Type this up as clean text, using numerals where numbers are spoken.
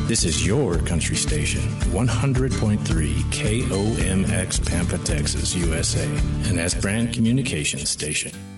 This is your country station, 100.3 KOMX Pampa, Texas, USA, an S brand communications station.